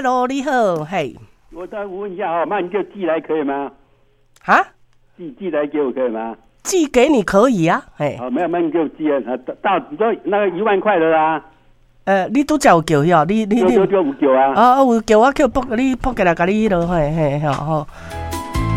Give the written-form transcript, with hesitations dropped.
Hello， 你好，嘿。 我再问一下哦，那你就寄来可以吗？ 啊？ 寄来给我可以吗？ 寄给你可以啊，嘿。 好，没有，那你给我寄啊。到你说那个1万块的啦。 你拄则有叫哟，你 999啊。 有叫我叫我叫你拨给你迄落，嘿，好。